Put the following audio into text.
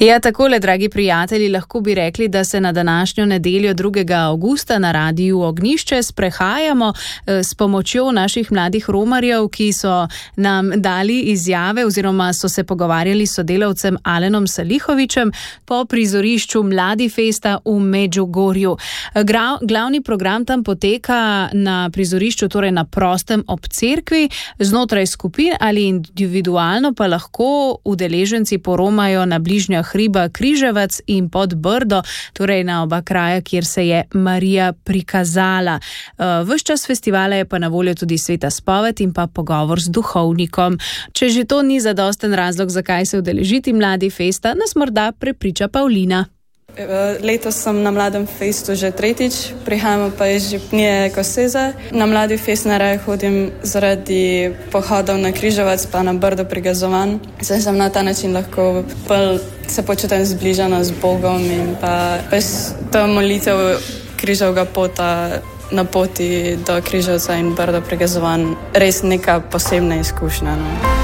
Ja, takole, dragi prijatelji, lahko bi rekli, da se na današnjo nedeljo 2. avgusta na Radiu Ognjišče sprehajamo s pomočjo naših mladih romarjev, ki so nam dali izjave oziroma so se pogovarjali s sodelavcem Alenom Salihovičem po prizorišču Mladifesta v Medžugorju. Glavni program tam poteka na prizorišču, torej na prostem ob cerkvi, znotraj skupin ali individualno pa lahko udeleženci poromajo na bližnja hriba Križevac in pod Brdo, torej na oba kraja, kjer se je Marija prikazala. Ves čas festivala je pa na voljo tudi sveta spoved in pa pogovor z duhovnikom. Če že to ni zadosten razlog, zakaj se udeležiti Mladifesta, nas morda prepriča Pavlina. Letos sem na Mladem festu že 3. Prihajamo pa iz župnije Koseze. Na Mladifest najraje hodim zaradi pohodov na Križevac pa na Brdo pri Gazovanj. Saj sem na ta način lahko se počutim zbližano z Bogom in pa to molitev križevega pota na poti do Križevca in Brdo pri Gazovanj res neka posebna izkušnja. No.